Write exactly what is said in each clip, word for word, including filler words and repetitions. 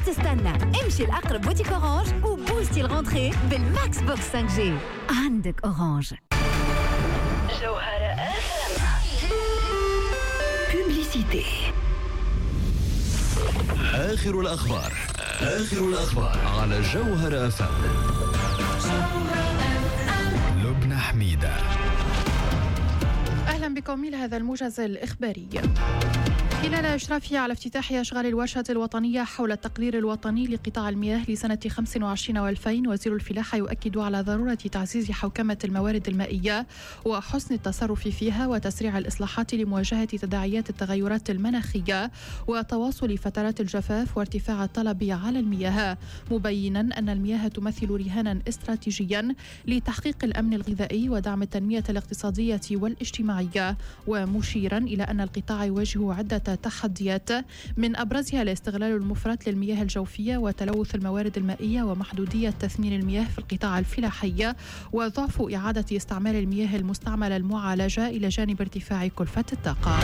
تستنى؟ امشي لأقرب بوتيك أورانج وبوستي الغونتري بالماكس بوكس خمسة جي. عندك أورانج. جوهرة أف ام. بوبليسيتي. آخر الأخبار آخر الأخبار على جوهرة أف ام. لبنى حميدة. أهلا بكم إلى هذا الموجز الإخباري. خلال إشرافه على افتتاح أشغال الورشة الوطنية حول التقرير الوطني لقطاع المياه لسنة خمسة وعشرين والفين، وزير الفلاحة يؤكد على ضرورة تعزيز حوكمة الموارد المائية وحسن التصرف فيها وتسريع الإصلاحات لمواجهة تداعيات التغيرات المناخية وتواصل فترات الجفاف وارتفاع الطلب على المياه، مبينا أن المياه تمثل رهانا استراتيجيا لتحقيق الأمن الغذائي ودعم التنمية الاقتصادية والاجتماعية، ومشيرا إلى أن القطاع يواجه عدة تحديات من أبرزها الاستغلال المفرط للمياه الجوفية وتلوث الموارد المائية ومحدودية تثمين المياه في القطاع الفلاحي وضعف إعادة استعمال المياه المستعملة المعالجة إلى جانب ارتفاع كلفة الطاقة.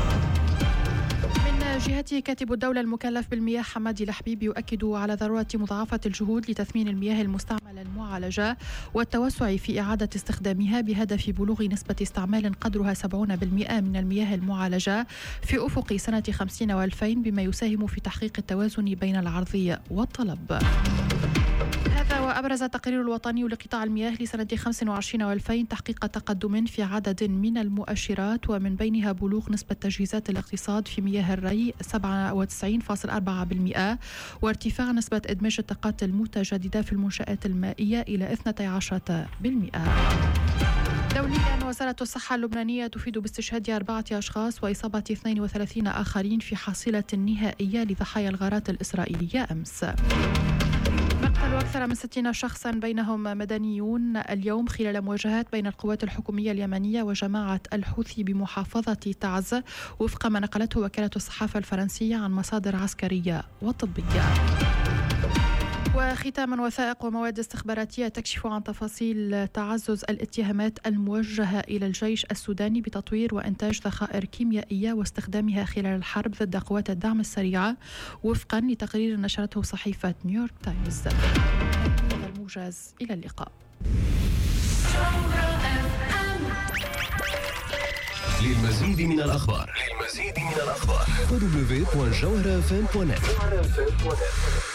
من جهته كاتب الدولة المكلف بالمياه حمادي الحبيب يؤكد على ضرورة مضاعفة الجهود لتثمين المياه المستعملة المعالجة والتوسع في إعادة استخدامها بهدف بلوغ نسبة استعمال قدرها سبعين بالمئة من المياه المعالجة في أفق سنة خمسين والفين، بما يساهم في تحقيق التوازن بين العرض والطلب. هذا وأبرز التقرير الوطني لقطاع المياه لسنة خمسة وعشرين والفين تحقيق تقدم في عدد من المؤشرات، ومن بينها بلوغ نسبة تجهيزات الاقتصاد في مياه الري سبعة وتسعين فاصلة أربعة بالمئة، وارتفاع نسبة إدماج الطاقات المتجددة في المنشآت المائية إلى اثنتي عشرة بالمئة. دوليا، وزارة الصحة اللبنانية تفيد باستشهاد أربعة أشخاص وإصابة اثنين وثلاثين آخرين في حاصلة نهائية لضحايا الغارات الإسرائيلية أمس. مقتل أكثر من ستين شخصا بينهم مدنيون اليوم خلال مواجهات بين القوات الحكومية اليمنية وجماعة الحوثي بمحافظة تعز، وفق ما نقلته وكالة الصحافة الفرنسية عن مصادر عسكرية وطبية. وختاما، وثائق ومواد استخباراتية تكشف عن تفاصيل تعزز الاتهامات الموجهة إلى الجيش السوداني بتطوير وإنتاج ذخائر كيميائية واستخدامها خلال الحرب ضد قوات الدعم السريعة، وفقا لتقرير نشرته صحيفة نيويورك تايمز. الموجز، إلى اللقاء. للمزيد من الأخبار للمزيد من الأخبار دبليو دبليو دبليو دوت جوهرة اف ام دوت نت.